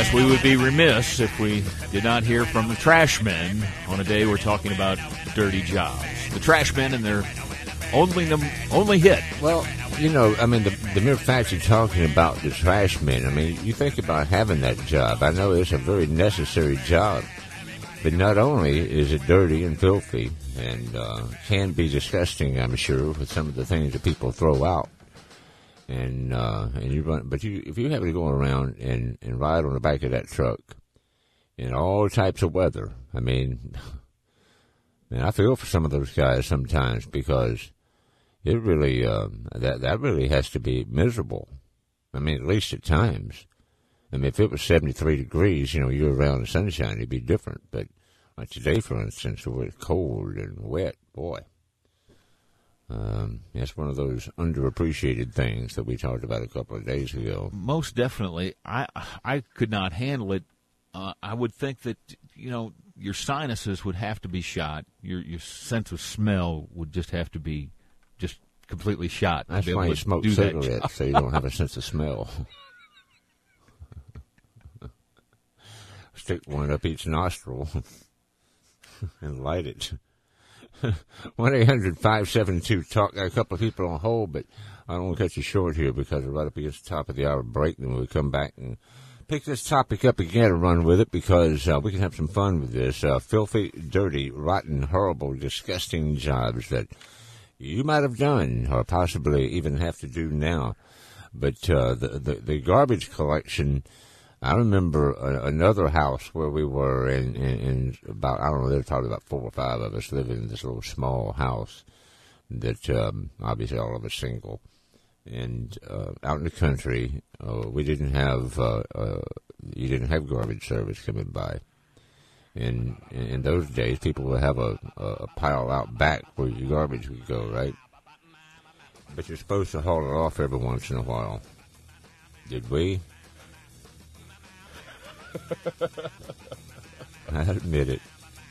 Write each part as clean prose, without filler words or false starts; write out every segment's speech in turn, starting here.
Yes, we would be remiss if we did not hear from the trash men on a day we're talking about dirty jobs. The trash men and their only hit. Well, the mere fact you're talking about the trash men, you think about having that job. I know it's a very necessary job, but not only is it dirty and filthy and can be disgusting, I'm sure, with some of the things that people throw out. And you run, but if you happen to go around and ride on the back of that truck in all types of weather, man, I feel for some of those guys sometimes because it really that really has to be miserable. At least at times. If it was 73 degrees, you're around the sunshine, it'd be different. But like today, for instance, where it's cold and wet, boy. That's one of those underappreciated things that we talked about a couple of days ago. Most definitely. I could not handle it. I would think that, your sinuses would have to be shot. Your sense of smell would just have to be just completely shot. That's why you smoke cigarettes, so you don't have a sense of smell. Stick one up each nostril and light it. 1-800-572-TALK. Got a couple of people on hold, but I don't want to cut you short here because we're right up against the top of the hour break. Then we'll come back and pick this topic up again and run with it because we can have some fun with this. Filthy, dirty, rotten, horrible, disgusting jobs that you might have done or possibly even have to do now. But the garbage collection, I remember another house where we were in about, I don't know, they were talking about 4 or 5 of us living in this little small house that obviously all of us single. And out in the country, we didn't have, you didn't have garbage service coming by. And in those days, people would have a pile out back where your garbage would go, right? But you're supposed to haul it off every once in a while. Did we? I admit it.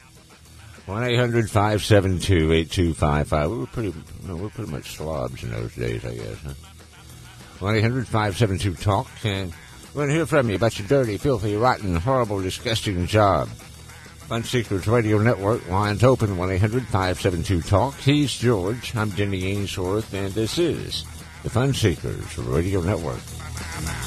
1-800-572-8255. We're pretty much slobs in those days, I guess, huh? 1-800-572-TALK. And we're going to hear from you about your dirty, filthy, rotten, horrible, disgusting job. Fun Seekers Radio Network. Lines open. 1-800-572-TALK. He's George. I'm Denny Ainsworth, and this is the Fun Seekers Radio Network.